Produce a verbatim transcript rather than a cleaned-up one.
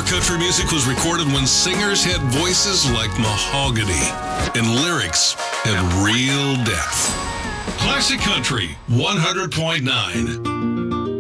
country music was recorded when singers had voices like mahogany and lyrics had real depth. Classic Country one hundred point nine.